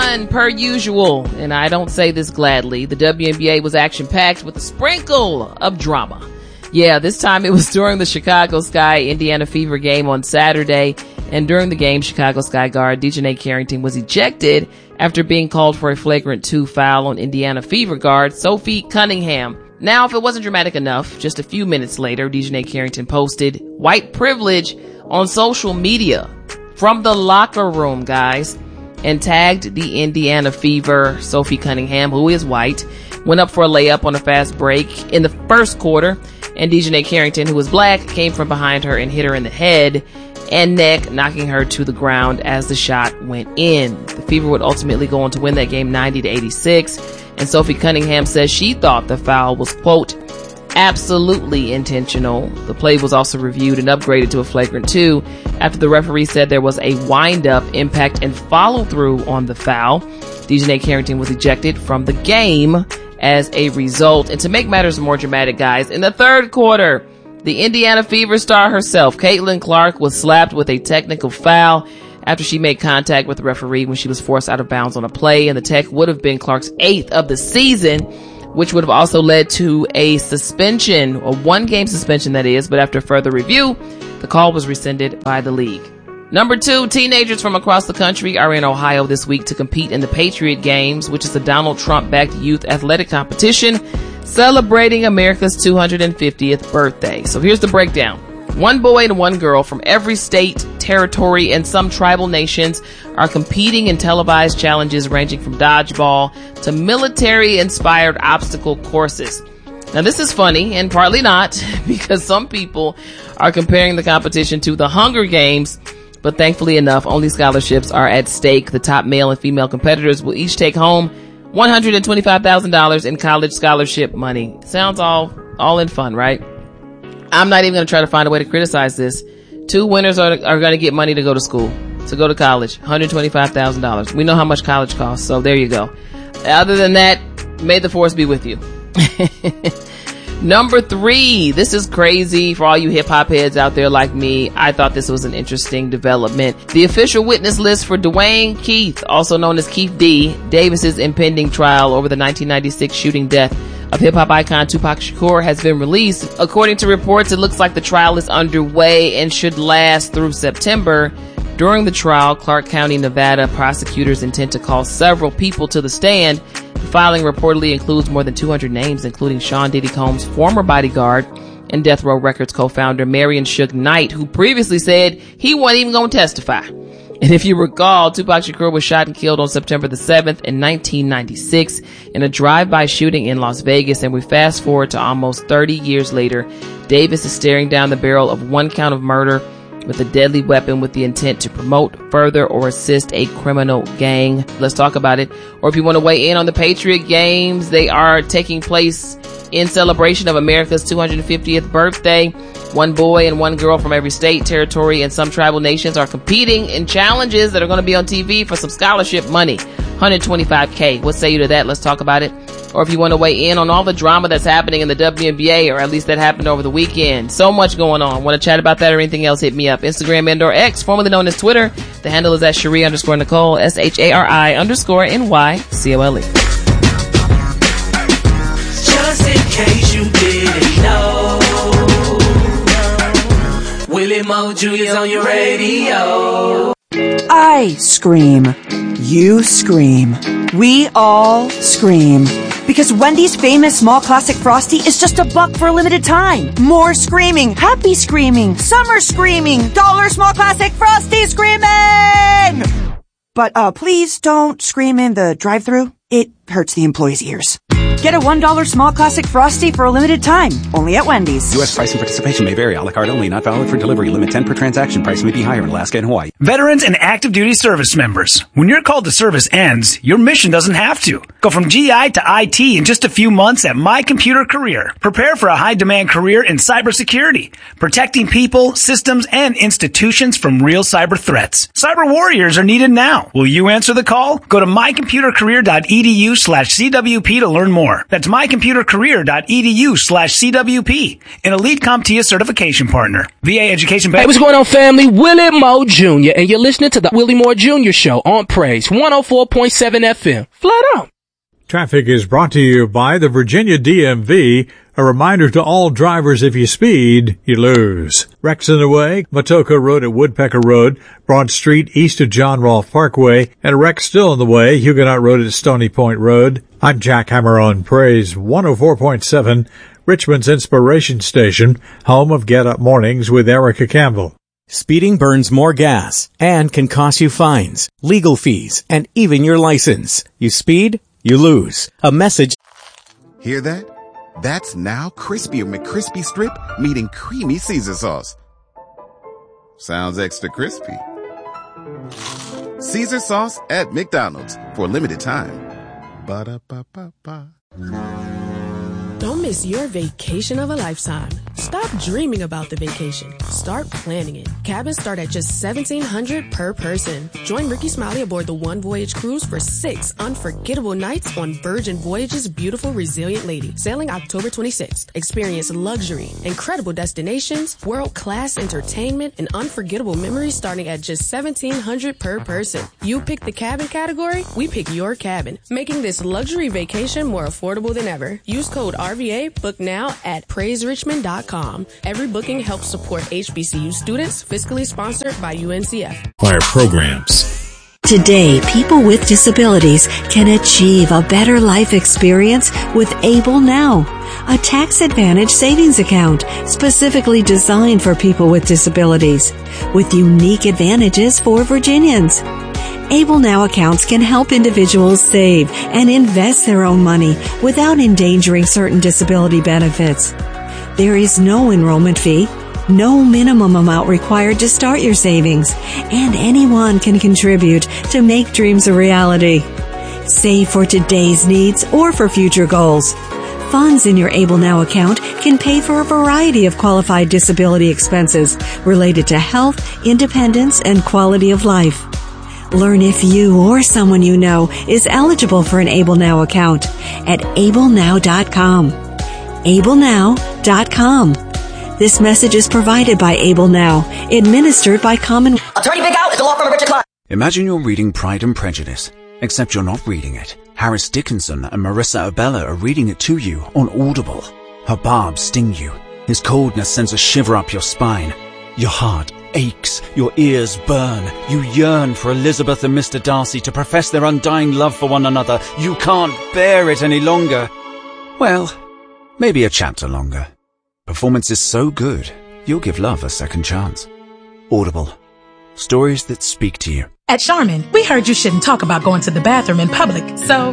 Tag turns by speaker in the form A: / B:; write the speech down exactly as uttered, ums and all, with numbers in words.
A: fun per usual, and I don't say this gladly. The W N B A was action-packed with a sprinkle of drama. Yeah, this time it was during the Chicago Sky Indiana Fever game on Saturday, and during the game, Chicago Sky guard Dejonae Carrington was ejected after being called for a flagrant two foul on Indiana Fever guard Sophie Cunningham. Now, if it wasn't dramatic enough, just a few minutes later, Dejonae Carrington posted white privilege on social media from the locker room, guys, and tagged the Indiana Fever Sophie Cunningham, who is white, went up for a layup on a fast break in the first quarter, and Dejonae Carrington, who was black, came from behind her and hit her in the head and neck, knocking her to the ground as the shot went in. The Fever would ultimately go on to win that game ninety to eighty-six, and Sophie Cunningham says she thought the foul was, quote, absolutely intentional. The play was also reviewed and upgraded to a flagrant two after the referee said there was a wind-up, impact, and follow-through on the foul. Dejonae Carrington was ejected from the game as a result. And to make matters more dramatic, guys, in the third quarter, the Indiana Fever star herself, Caitlin Clark, was slapped with a technical foul after she made contact with the referee when she was forced out of bounds on a play, and the tech would have been Clark's eighth of the season, which would have also led to a suspension, a one-game suspension that is, but after further review, the call was rescinded by the league. Number two, teenagers from across the country are in Ohio this week to compete in the Patriot Games, which is the Donald Trump-backed youth athletic competition celebrating America's two hundred fiftieth birthday. So here's the breakdown. One boy and one girl from every state, territory, and some tribal nations are competing in televised challenges ranging from dodgeball to military-inspired obstacle courses. Now, this is funny, and partly not, because some people are comparing the competition to the Hunger Games, but thankfully enough, only scholarships are at stake. The top male and female competitors will each take home one hundred twenty-five thousand dollars in college scholarship money. Sounds all, all in fun, right? I'm not even going to try to find a way to criticize this. Two winners are, are going to get money to go to school, to go to college. one hundred twenty-five thousand dollars. We know how much college costs, so there you go. Other than that, may the force be with you. Number three, this is crazy for all you hip-hop heads out there like me. I thought this was an interesting development. The official witness list for Dwayne Keith, also known as Keith D, Davis's impending trial over the nineteen ninety-six shooting death of hip-hop icon Tupac Shakur has been released. According to reports, it looks like the trial is underway and should last through September. During the trial, Clark County, Nevada prosecutors intend to call several people to the stand. The filing reportedly includes more than two hundred names, including Sean Diddy Combs' former bodyguard and Death Row Records co-founder Marion Suge Knight, who previously said he wasn't even going to testify. And if you recall, Tupac Shakur was shot and killed on September the seventh in nineteen ninety-six in a drive-by shooting in Las Vegas. And we fast forward to almost thirty years later. Davis is staring down the barrel of one count of murder with a deadly weapon with the intent to promote, further, or assist a criminal gang. Let's talk about it. Or if you want to weigh in on the Patriot Games, they are taking place in celebration of America's two hundred fiftieth birthday. One boy and one girl from every state, territory, and some tribal nations are competing in challenges that are going to be on T V for some scholarship money. one hundred twenty-five K. What say you to that? Let's talk about it. Or if you want to weigh in on all the drama that's happening in the W N B A, or at least that happened over the weekend. So much going on. Want to chat about that or anything else, hit me up. Instagram and or X, formerly known as Twitter. The handle is at Cherie underscore Nicole, S H A R I underscore N Y C O L E.
B: Just in case you didn't know, Willie Mo Junior's on your radio.
C: I scream. You scream. We all scream. Because Wendy's famous small classic Frosty is just a buck for a limited time. More screaming, happy screaming, summer screaming, dollar small classic Frosty screaming! But uh, please don't scream in the drive-thru. It hurts the employees' ears. Get a one dollar small classic Frosty for a limited time. Only at Wendy's.
D: U S price and participation may vary. A la carte only. Not valid for delivery. Limit ten per transaction. Price may be higher in Alaska and Hawaii.
E: Veterans and active duty service members. When your call to service ends, your mission doesn't have to. Go from G I to I T in just a few months at My Computer Career. Prepare for a high-demand career in cybersecurity, protecting people, systems, and institutions from real cyber threats. Cyber warriors are needed now. Will you answer the call? Go to my computer career dot e d u slash CWP to learn more. That's mycomputercareer.edu slash CWP, an Elite CompTIA certification partner. V A Education Bank.
F: Hey, what's going on, family? Willie Moore Junior, and you're listening to the Willie Moore Junior Show on Praise one oh four point seven F M. Flat out.
G: Traffic is brought to you by the Virginia D M V. A reminder to all drivers, if you speed, you lose. Wrecks in the way, Matoka Road at Woodpecker Road, Broad Street east of John Rolfe Parkway, and a wreck still in the way, Huguenot Road at Stony Point Road. I'm Jack Hammer on Praise one oh four point seven, Richmond's inspiration station, home of Get Up Mornings with Erica Campbell.
H: Speeding burns more gas and can cost you fines, legal fees, and even your license. You speed, you lose. A message.
I: Hear that? That's now Crispy McCrispy Strip meeting Creamy Caesar Sauce. Sounds extra crispy. Caesar Sauce at McDonald's for a limited time. Ba-da-ba-ba-ba.
J: Don't miss your vacation of a lifetime. Stop dreaming about the vacation. Start planning it. Cabins start at just seventeen hundred dollars per person. Join Ricky Smiley aboard the One Voyage Cruise for six unforgettable nights on Virgin Voyage's beautiful Resilient Lady, sailing October twenty-sixth. Experience luxury, incredible destinations, world-class entertainment, and unforgettable memories starting at just seventeen hundred dollars per person. You pick the cabin category, we pick your cabin, making this luxury vacation more affordable than ever. Use code R V A, book now at praise richmond dot com. Every booking helps support H B C U students, fiscally sponsored by U N C F.
K: Fire programs.
L: Today, people with disabilities can achieve a better life experience with Able Now, a tax-advantage savings account specifically designed for people with disabilities, with unique advantages for Virginians. Able Now accounts can help individuals save and invest their own money without endangering certain disability benefits. There is no enrollment fee, no minimum amount required to start your savings, and anyone can contribute to make dreams a reality. Save for today's needs or for future goals. Funds in your Able Now account can pay for a variety of qualified disability expenses related to health, independence, and quality of life. Learn if you or someone you know is eligible for an Able Now account at able now dot com. able now dot com. This message is provided by Able Now, administered by Common...
M: Attorney Big Al is the law firm of Richard Clark.
N: Imagine you're reading Pride and Prejudice, except you're not reading it. Harris Dickinson and Marissa Abella are reading it to you on Audible. Her barbs sting you. His coldness sends a shiver up your spine. Your heart aches, your ears burn. You yearn for Elizabeth and Mister Darcy to profess their undying love for one another. You can't bear it any longer. Well, maybe a chapter longer. Performance is so good, you'll give love a second chance. Audible. Stories that speak to you.
O: At Charmin, we heard you shouldn't talk about going to the bathroom in public, so